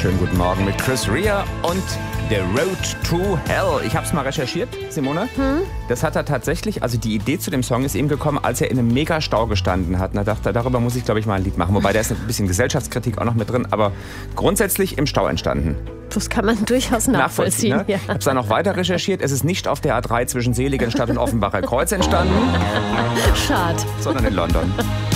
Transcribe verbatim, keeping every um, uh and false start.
wunderschönen guten Morgen mit Chris Rea und The Road to Hell. Ich habe es mal recherchiert, Simone. Hm? Das hat er tatsächlich, also die Idee zu dem Song ist ihm gekommen, als er in einem Mega-Stau gestanden hat. Und da dachte er, darüber muss ich, glaube ich, mal ein Lied machen. Wobei, da ist ein bisschen Gesellschaftskritik auch noch mit drin, aber grundsätzlich im Stau entstanden. Das kann man durchaus nachvollziehen. Ne? Ja. Ich habe es dann noch weiter recherchiert. Es ist nicht auf der A drei zwischen Seligenstadt und Offenbacher Kreuz entstanden. Schade. Sondern in London.